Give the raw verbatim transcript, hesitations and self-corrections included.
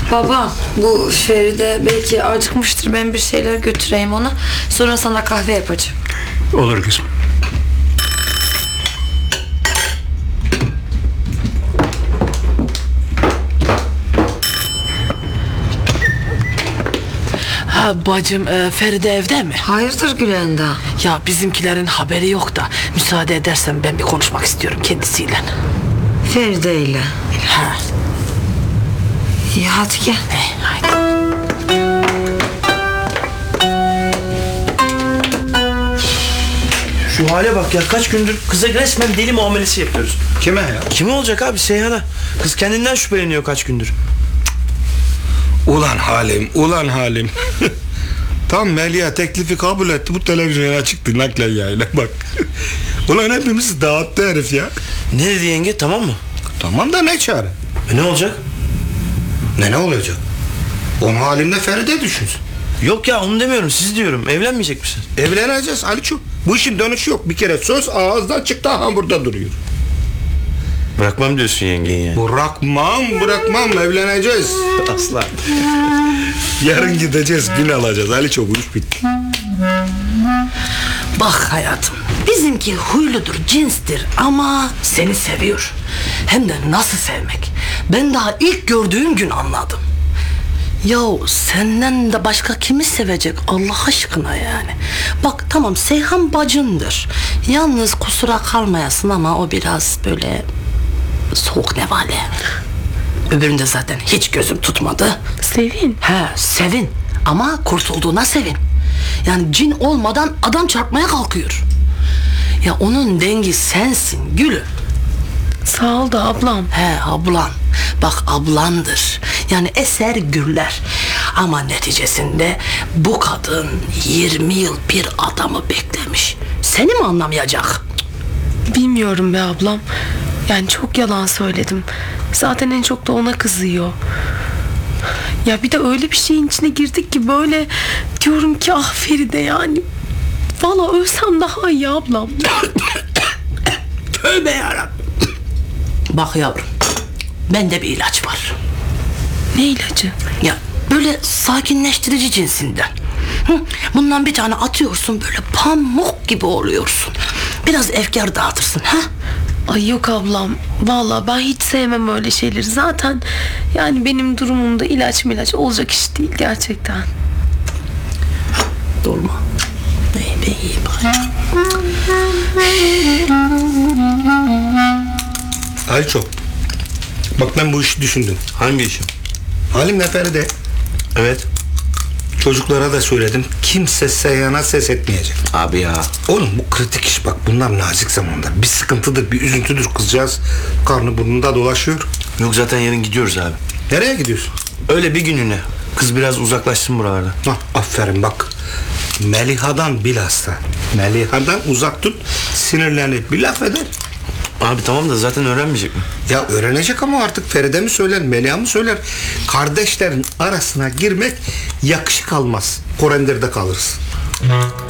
Baba, bu Feride belki acıkmıştır. Ben bir şeyler götüreyim ona. Sonra sana kahve yapacağım. Olur kızım. Ha bacım, e, Feride evde mi? Hayırdır Gülenda? Ya bizimkilerin haberi yok da müsaade edersen ben bir konuşmak istiyorum kendisiyle. Feride ile. Ha. İyi hadi gel. Eh, haydi. Şu hale bak ya, kaç gündür kıza resmen deli muamelesi yapıyoruz. Kime ya? Kime olacak abi? Seyhan'a. Kız kendinden şüpheleniyor kaç gündür. Ulan Halim, ulan Halim. Tam Melia teklifi kabul etti, bu televizyona çıktı naklen yayına bak. Ulan hepimizi dağıttı herif ya. Ne dedi yenge, tamam mı? Tamam da ne çare? E ne olacak? Ne ne olacak? Onun halimde Feride düşünsün. Yok ya, onu demiyorum, siz diyorum. Evlenmeyecek misiniz? Evleneceğiz Aliço. Bu işin dönüşü yok. Bir kere söz ağızdan çıktı, aha burada duruyor. Bırakmam diyorsun yengeyi yani. Bırakmam, bırakmam, evleneceğiz. Aslan. Yarın gideceğiz, gün alacağız Aliço, bu iş bitti. Bak hayatım, bizimki huyludur, cinstir ama seni seviyor. Hem de nasıl sevmek. Ben daha ilk gördüğüm gün anladım. Yahu senden de başka kimi sevecek Allah aşkına yani. Bak tamam, Seyhan bacındır. Yalnız kusura kalmayasın ama o biraz böyle soğuk nevale. Öbüründe zaten hiç gözüm tutmadı. Sevin. He, sevin ama kurtulduğuna sevin. Yani cin olmadan adam çarpmaya kalkıyor. Ya onun dengi sensin gülüm. Sağ ol da ablam. He ablan. Bak ablandır. Yani eser gürler. Ama neticesinde bu kadın yirmi yıl bir adamı beklemiş. Seni mi anlamayacak? Bilmiyorum be ablam. Yani çok yalan söyledim. Zaten en çok da ona kızıyor. Ya bir de öyle bir şeyin içine girdik ki böyle diyorum ki ah Feride yani. Vallahi ölsem daha iyi ablam. Tövbe yarabbim. Bak yavrum, bende bir ilaç var. Ne ilacı? Ya böyle sakinleştirici cinsinden. Hı, bundan bir tane atıyorsun, böyle pamuk gibi oluyorsun. Biraz efkar dağıtırsın ha? Ay yok ablam. Vallahi ben hiç sevmem öyle şeyleri. Zaten yani benim durumumda ilaç milaç olacak iş değil gerçekten. Dolma. İyi be, iyi bari. Aliço, bak ben bu işi düşündüm. Hangi işi? Halimle Feride. Evet. Çocuklara da söyledim. Kimse Seyhan'a ses etmeyecek. Abi ya. Oğlum bu kritik iş, bak bunlar nazik zamanlar. Bir sıkıntıdır, bir üzüntüdür, kızcağız karnı burnunda dolaşıyor. Yok zaten yarın gidiyoruz abi. Nereye gidiyorsun? Öyle bir gününe. Kız biraz uzaklaşsın buralardan. Hah, aferin bak. Meliha'dan bilhassa. Meliha'dan uzak tut. Sinirlenip bir laf eder. Abi tamam da zaten öğrenmeyecek mi? Ya öğrenecek ama artık Feride mi söyler, Meliha mı söyler? Kardeşlerin arasına girmek yakışık almaz. Korender'de kalırız.